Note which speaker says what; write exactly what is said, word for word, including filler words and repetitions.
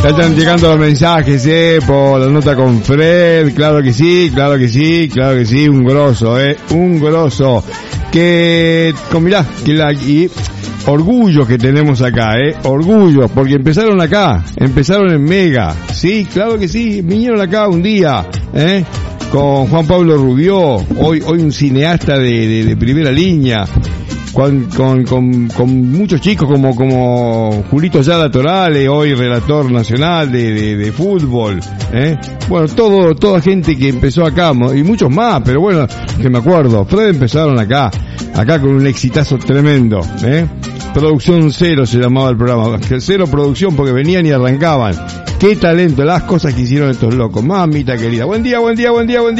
Speaker 1: Ya están llegando los mensajes, eh, por la nota con Fred. Claro que sí, claro que sí, claro que sí, un grosso, eh, un grosso. Que, con, mirá, que la, y orgullo que tenemos acá, eh, orgullo, porque empezaron acá, empezaron en Mega, sí, claro que sí, vinieron acá un día, eh, con Juan Pablo Rubió, hoy, hoy un cineasta de, de, de primera línea. Con, con, con, con muchos chicos como, como Julito Yada Torale, hoy relator nacional de, de, de fútbol, ¿eh? Bueno, todo, toda gente que empezó acá, y muchos más, pero bueno, que me acuerdo, Fred empezaron acá, acá con un exitazo tremendo, ¿eh? Producción Cero se llamaba el programa, Cero Producción, porque venían y arrancaban. Qué talento, las cosas que hicieron estos locos, mamita querida. Buen día, buen día, buen día, buen día.